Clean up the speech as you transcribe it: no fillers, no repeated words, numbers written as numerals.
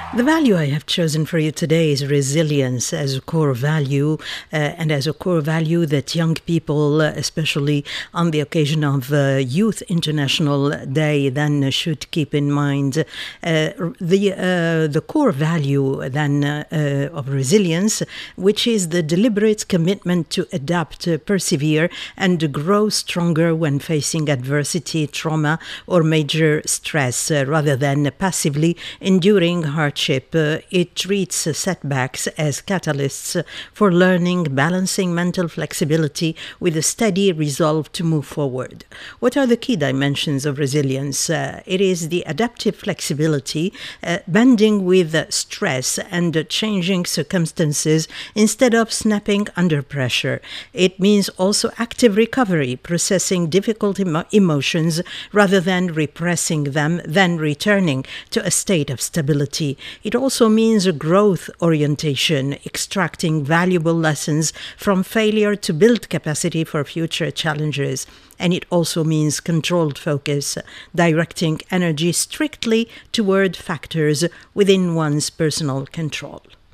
The value I have chosen for you today is resilience as a core value, and as a core value that young people, especially on the occasion of Youth International Day, then should keep in mind. The core value then of resilience, which is the deliberate commitment to adapt, persevere, and grow stronger when facing adversity, trauma, or major stress, rather than passively enduring hardship. It treats setbacks as catalysts for learning, balancing mental flexibility with a steady resolve to move forward. What are the key dimensions of resilience? It is the adaptive flexibility, bending with stress and changing circumstances instead of snapping under pressure. It means also active recovery, processing difficult emotions rather than repressing them, then returning to a state of stability. It also means a growth orientation, extracting valuable lessons from failure to build capacity for future challenges. And it also means controlled focus, directing energy strictly toward factors within one's personal control.